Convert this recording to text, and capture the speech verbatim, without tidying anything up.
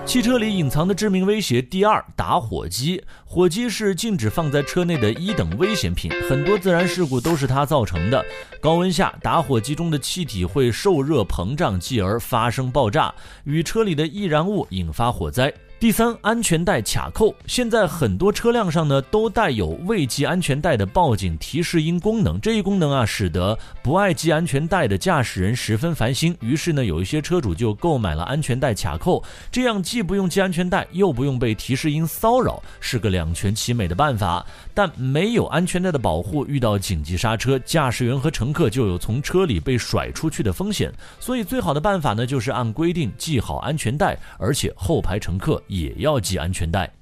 汽车里隐藏的致命威胁第二，打火机。火机是禁止放在车内的一等危险品，很多自然事故都是它造成的。高温下，打火机中的气体会受热膨胀，继而发生爆炸，与车里的易燃物引发火灾。第三，安全带卡扣。现在很多车辆上呢都带有未系安全带的报警提示音功能，这一功能啊使得不爱系安全带的驾驶人十分烦心，于是呢有一些车主就购买了安全带卡扣，这样既不用系安全带，又不用被提示音骚扰，是个两全其美的办法。但没有安全带的保护，遇到紧急刹车，驾驶员和乘客就有从车里被甩出去的风险。所以最好的办法呢就是按规定系好安全带，而且后排乘客也要系安全带。